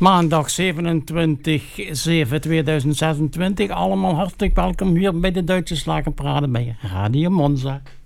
Maandag 27/7/2026. Allemaal hartelijk welkom hier bij de Duitse Slagerparade bij Radio Monza.